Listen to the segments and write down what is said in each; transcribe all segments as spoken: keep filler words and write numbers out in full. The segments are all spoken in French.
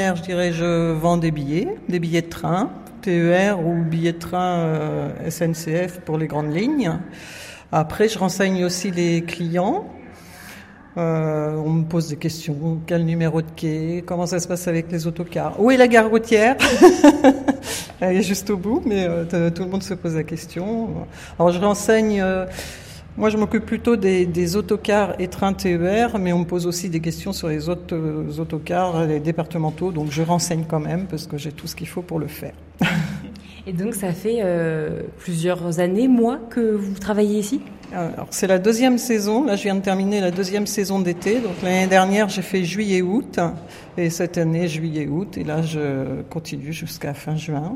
Je dirais je vends des billets, des billets de train, T E R ou billets de train euh, S N C F pour les grandes lignes. Après, je renseigne aussi les clients. Euh, on me pose des questions, quel numéro de quai, comment ça se passe avec les autocars, où est la gare routière? Elle est juste au bout, mais euh, tout le monde se pose la question. Alors je renseigne, euh, moi je m'occupe plutôt des, des autocars et trains T E R, mais on me pose aussi des questions sur les autres euh, autocars, les départementaux, donc je renseigne quand même parce que j'ai tout ce qu'il faut pour le faire. Et donc ça fait euh, plusieurs années, mois que vous travaillez ici ? Alors, c'est la deuxième saison. Là, je viens de terminer la deuxième saison d'été. Donc, l'année dernière, j'ai fait juillet-août. Et cette année, juillet-août. Et là, je continue jusqu'à fin juin.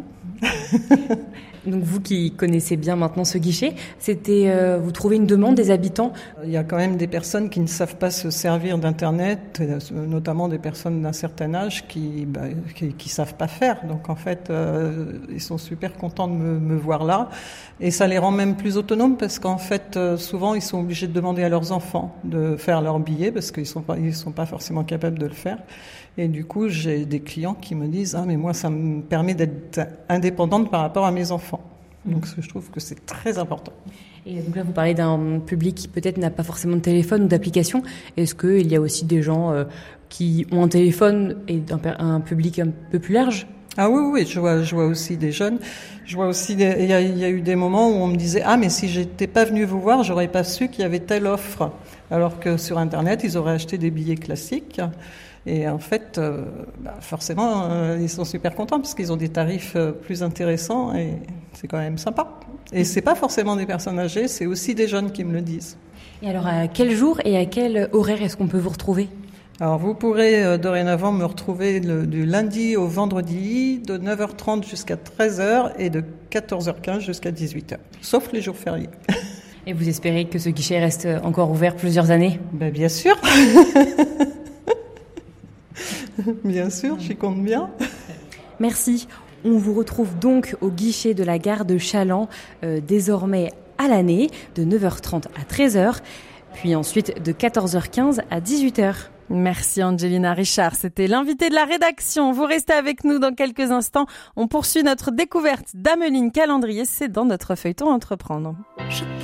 Donc, vous qui connaissez bien maintenant ce guichet, c'était, euh, vous trouvez une demande des habitants ? Il y a quand même des personnes qui ne savent pas se servir d'Internet, notamment des personnes d'un certain âge qui, bah, qui, qui savent pas faire. Donc, en fait, euh, ils sont super contents de me, me voir là. Et ça les rend même plus autonomes parce qu'en fait, euh, souvent, ils sont obligés de demander à leurs enfants de faire leur billet parce qu'ils sont pas, ils sont pas forcément capables de le faire. Et du coup, j'ai des clients qui me disent « Ah, mais moi, ça me permet d'être indépendante par rapport à mes enfants. » Donc, je trouve que c'est très important. Et donc là, vous parlez d'un public qui peut-être n'a pas forcément de téléphone ou d'application. Est-ce qu'il y a aussi des gens euh, qui ont un téléphone et un, un public un peu plus large ? Ah oui, oui, je vois, je vois aussi des jeunes. Je vois aussi, des, il y a, il y a eu des moments où on me disait « Ah, mais si j'étais pas venu vous voir, j'aurais pas su qu'il y avait telle offre. » Alors que sur Internet, ils auraient acheté des billets classiques. Et en fait, euh, bah forcément, euh, ils sont super contents parce qu'ils ont des tarifs euh, plus intéressants et c'est quand même sympa. Et c'est pas forcément des personnes âgées, c'est aussi des jeunes qui me le disent. Et alors, à quel jour et à quel horaire est-ce qu'on peut vous retrouver ? Alors, vous pourrez euh, dorénavant me retrouver le, du lundi au vendredi de neuf heures trente jusqu'à treize heures et de quatorze heures quinze jusqu'à dix-huit heures, sauf les jours fériés. Et vous espérez que ce guichet reste encore ouvert plusieurs années ? Ben, bien sûr. Bien sûr, j'y compte bien. Merci. On vous retrouve donc au guichet de la gare de Challans, euh, désormais à l'année, de neuf heures trente à treize heures, puis ensuite de quatorze heures quinze à dix-huit heures. Merci Angelina Richard, c'était l'invité de la rédaction. Vous restez avec nous dans quelques instants. On poursuit notre découverte d'Ameline Calendrier, c'est dans notre feuilleton Entreprendre.